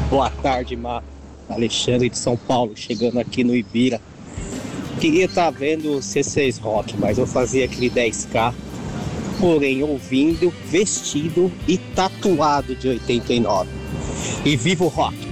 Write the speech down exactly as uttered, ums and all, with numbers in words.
Boa tarde, Mar. Alexandre de São Paulo, chegando aqui no Ibira. Queria estar vendo o C seis Rock, mas eu fazia aquele dez K, porém ouvindo, vestido e tatuado de oitenta e nove. E viva o rock!